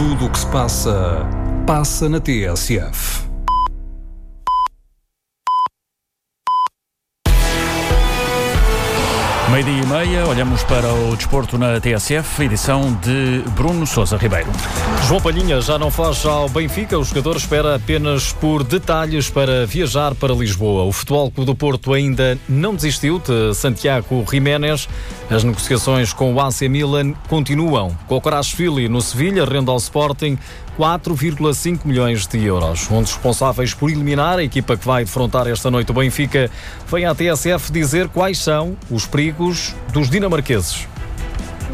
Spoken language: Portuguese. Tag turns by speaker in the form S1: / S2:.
S1: Tudo o que se passa, passa na TSF.
S2: Meio-dia e meia, olhamos para o desporto na TSF, edição de Bruno Sousa Ribeiro.
S3: João Palhinha já não faz ao Benfica, o jogador espera apenas por detalhes para viajar para Lisboa. O Futebol Clube do Porto ainda não desistiu de Santiago Jiménez. As negociações com o AC Milan continuam. Kokorashvili no Sevilha rende ao Sporting 4,5 milhões de euros. Um dos responsáveis por eliminar a equipa que vai defrontar esta noite o Benfica vem à TSF dizer quais são os perigos dos dinamarqueses.